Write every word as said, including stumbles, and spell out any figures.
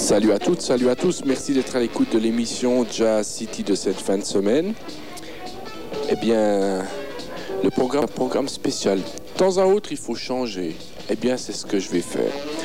Salut à toutes, salut à tous. Merci d'être à l'écoute de l'émission Jazz City de cette fin de semaine. Eh bien, le programme, programme spécial. De temps à autre, il faut changer. Eh bien, c'est ce que je vais faire.